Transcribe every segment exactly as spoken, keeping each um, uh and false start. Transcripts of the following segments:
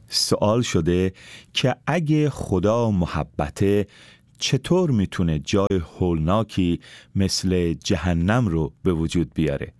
سوال شده که اگه خدا محبته، چطور میتونه جای هولناکی مثل جهنم رو به وجود بیاره؟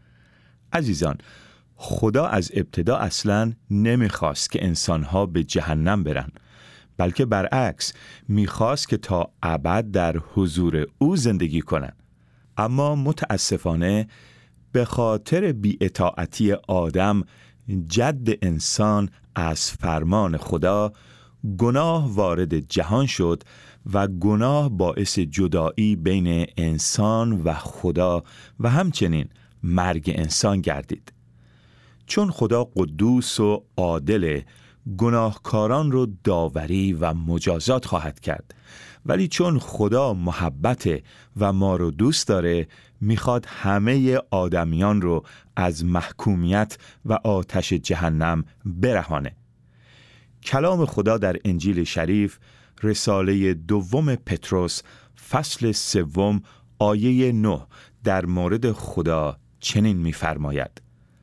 عزیزان، خدا از ابتدا اصلاً نمیخواست که انسانها به جهنم برن، بلکه برعکس میخواست که تا ابد در حضور او زندگی کنن. اما متاسفانه به خاطر بی‌اطاعتی آدم، جد انسان، از فرمان خدا، گناه وارد جهان شد و گناه باعث جدایی بین انسان و خدا و همچنین مرگ انسان گردید. چون خدا قدوس و عادل، گناهکاران رو داوری و مجازات خواهد کرد، ولی چون خدا محبته و ما رو دوست داره، میخواد همه آدمیان رو از محکومیت و آتش جهنم برهانه. کلام خدا در انجیل شریف، رساله دوم پتروس فصل سوم آیه نه در مورد خدا چنین می‌فرماید: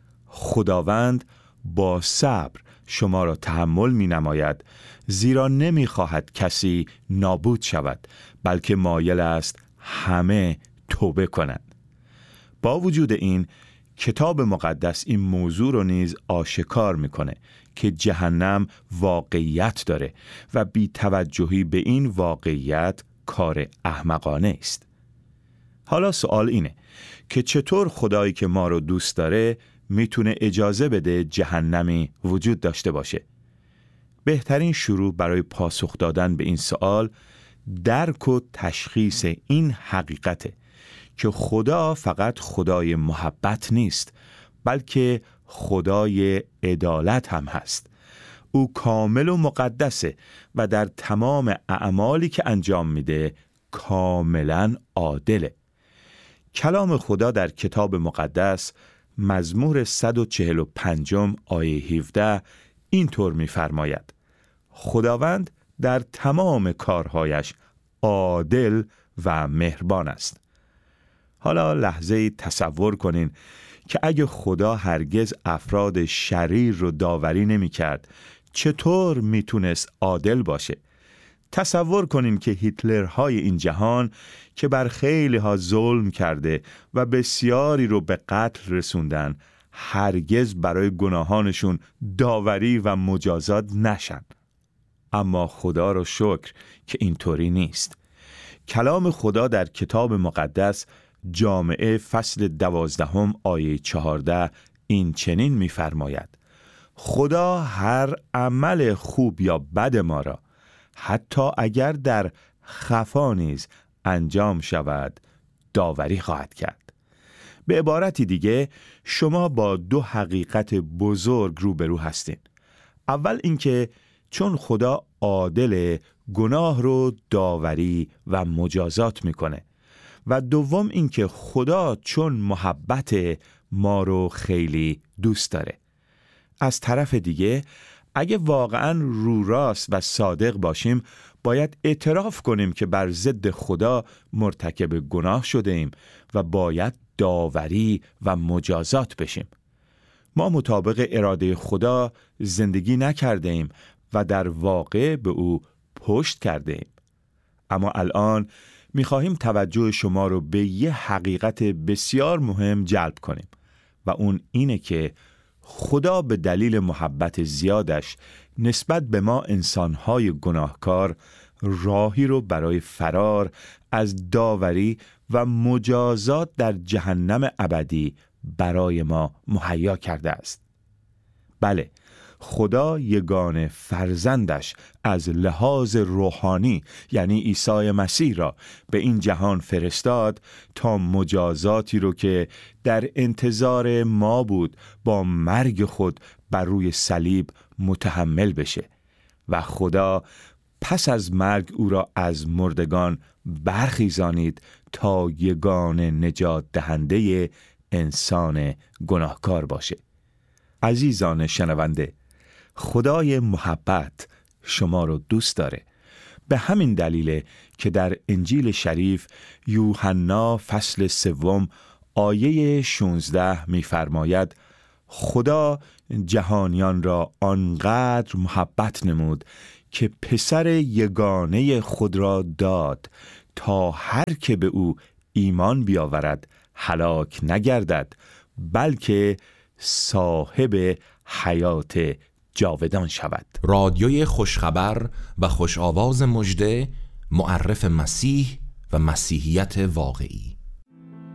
خداوند با صبر شما را تحمل می‌نماید، زیرا نمی‌خواهد کسی نابود شود، بلکه مایل است همه توبه کنند. با وجود این، کتاب مقدس این موضوع رو نیز آشکار می‌کنه که جهنم واقعیت داره و بی توجهی به این واقعیت کار احمقانه است. حالا سوال اینه که چطور خدایی که ما رو دوست داره میتونه اجازه بده جهنمی وجود داشته باشه؟ بهترین شروع برای پاسخ دادن به این سوال درک و تشخیص این حقیقته که خدا فقط خدای محبت نیست، بلکه خدای عدالت هم هست. او کامل و مقدسه و در تمام اعمالی که انجام میده کاملا عادله. کلام خدا در کتاب مقدس مزمور صد و چهل و پنج آیه هفده اینطور می‌فرماید: خداوند در تمام کارهایش عادل و مهربان است. حالا لحظه تصور کنین که اگه خدا هرگز افراد شریر رو داوری نمی کرد، چطور میتونست عادل باشه؟ تصور کنین که هیتلرهای این جهان که بر خیلی ها ظلم کرده و بسیاری رو به قتل رسوندن، هرگز برای گناهانشون داوری و مجازات نشن. اما خدا رو شکر که اینطوری نیست. کلام خدا در کتاب مقدس جامعه فصل دوازدهم آیه چهارده این چنین می‌فرماید: خدا هر عمل خوب یا بد ما را، حتی اگر در خفا نیز انجام شود، داوری خواهد کرد. به عبارتی دیگه، شما با دو حقیقت بزرگ روبرو هستین. اول اینکه چون خدا عادل، گناه رو داوری و مجازات میکنه، و دوم اینکه خدا چون محبت ما رو خیلی دوست داره. از طرف دیگه، اگه واقعاً رو راست و صادق باشیم، باید اعتراف کنیم که بر ضد خدا مرتکب گناه شده ایم و باید داوری و مجازات بشیم. ما مطابق اراده خدا زندگی نکرده ایم و در واقع به او پشت کرده ایم. اما الان می‌خواهیم توجه شما رو به یه حقیقت بسیار مهم جلب کنیم و اون اینه که خدا به دلیل محبت زیادش نسبت به ما انسان‌های گناهکار راهی رو برای فرار از داوری و مجازات در جهنم ابدی برای ما مهیا کرده است. بله، خدا یگانه فرزندش از لحاظ روحانی یعنی عیسی مسیح را به این جهان فرستاد تا مجازاتی رو که در انتظار ما بود با مرگ خود بر روی صلیب متحمل بشه و خدا پس از مرگ او را از مردگان برخیزانید تا یگانه نجات دهنده انسان گناهکار باشه. عزیزان شنونده، خدای محبت شما رو دوست داره. به همین دلیله که در انجیل شریف یوحنا فصل سوم آیه شانزده می‌فرماید: خدا جهانیان را آنقدر محبت نمود که پسر یگانه خود را داد تا هر که به او ایمان بیاورد هلاک نگردد، بلکه صاحب حیات جاودان شود. رادیوی خوشخبر و خوش آواز مژده، معرف مسیح و مسیحیت واقعی.